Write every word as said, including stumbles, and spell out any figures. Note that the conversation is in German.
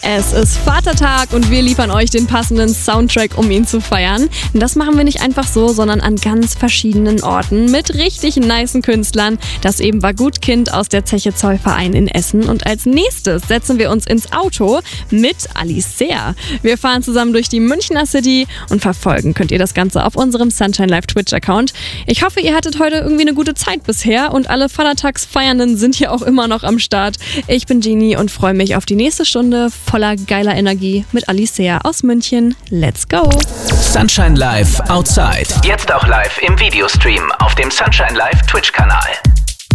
Es ist Vatertag und wir liefern euch den passenden Soundtrack, um ihn zu feiern. Das machen wir nicht einfach so, sondern an ganz verschiedenen Orten mit richtig nicen Künstlern. Das eben war Gutkind aus der Zeche Zollverein in Essen. Und als nächstes setzen wir uns ins Auto mit Alicea. Wir fahren zusammen durch die Münchner City und verfolgen könnt ihr das Ganze auf unserem Sunshine Live Twitch-Account. Ich hoffe, ihr hattet heute irgendwie eine gute Zeit bisher und alle Vatertagsfeiernden sind hier auch immer noch am Start. Ich bin Genie und freue mich auf die nächste Stunde voller geiler Energie mit Alicea aus München. Let's go! Sunshine Live Outside. Jetzt auch live im Videostream auf dem Sunshine Live Twitch-Kanal.